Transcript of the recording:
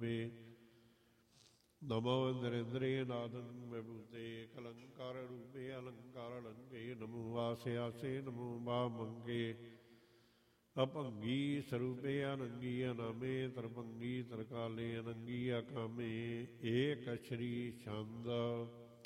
ਰੂਪੇ ਨਮੋ ਇੰਦ੍ਰਿੰਦ੍ਰਿਯ ਨਾਦੰ ਵਿਭੂਤੇ ਕਲੰਕਾਰ ਰੂਪੇ ਅਲੰਕਾਰ ਅਲੰਕੇ ਨਮੋ ਆਸੇ ਆਸੇ ਨਮੋ ਬਾਮੰਗੇ ਅਭੰਗੀ ਸਰੂਪੇ ਅਨੰਗੀ ਅਨਾਮੇ ਤਰਭੰਗੀ ਤਰਕਾਲੇ ਅਨੰਗੀ ਅਕਾਮੇ ਏਕ ਅਛਰੀ ਛੰਦ